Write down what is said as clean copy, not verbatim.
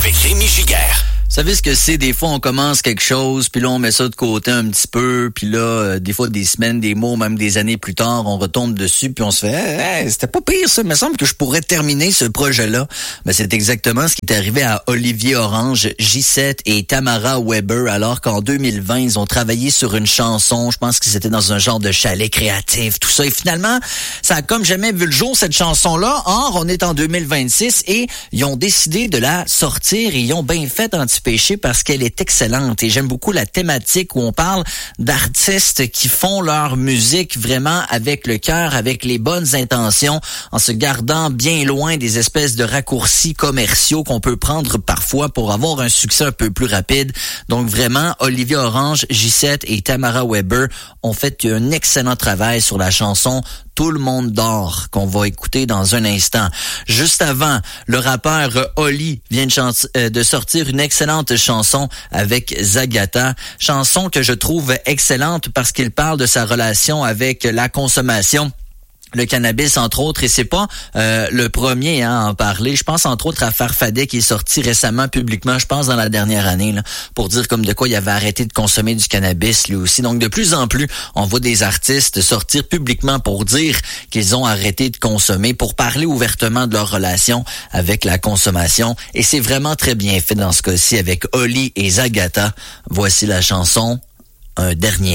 Avec Rémi Giguère. Vous savez ce que c'est? Des fois, on commence quelque chose, puis là, on met ça de côté un petit peu, puis là, des fois, des semaines, des mois, même des années plus tard, on retombe dessus, puis on se fait hey, c'était pas pire, ça. Il me semble que je pourrais terminer ce projet-là. Mais c'est exactement ce qui est arrivé à Olivier Orange, J7 et Tamara Weber, alors qu'en 2020, ils ont travaillé sur une chanson. Je pense que c'était dans un genre de chalet créatif, tout ça. Et finalement, ça a comme jamais vu le jour, cette chanson-là. Or, on est en 2026 et ils ont décidé de la sortir et ils ont bien fait Anti-Péché parce qu'elle est excellente. Et j'aime beaucoup la thématique où on parle d'artistes qui font leur musique vraiment avec le cœur, avec les bonnes intentions, en se gardant bien loin des espèces de raccourcis commerciaux qu'on peut prendre parfois pour avoir un succès un peu plus rapide. Donc vraiment, Olivier Orange, J7 et Tamara Weber ont fait un excellent travail sur la chanson Tout le monde dort, qu'on va écouter dans un instant. Juste avant, le rappeur Oli vient de sortir une excellente chanson avec Zagata. Chanson que je trouve excellente parce qu'il parle de sa relation avec la consommation. Le cannabis, entre autres, et c'est pas le premier à en parler. Je pense, entre autres, à Farfadet, qui est sorti récemment, publiquement, je pense, dans la dernière année, là, pour dire comme de quoi il avait arrêté de consommer du cannabis, lui aussi. Donc, de plus en plus, on voit des artistes sortir publiquement pour dire qu'ils ont arrêté de consommer, pour parler ouvertement de leur relation avec la consommation. Et c'est vraiment très bien fait dans ce cas-ci avec Oli et Zagata. Voici la chanson « Un dernier ».